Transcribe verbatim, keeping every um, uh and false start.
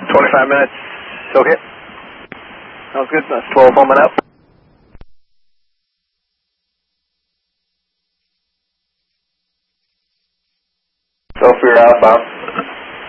twenty-five minutes. Okay. Sounds good. That's twelve coming up. So for your outbound.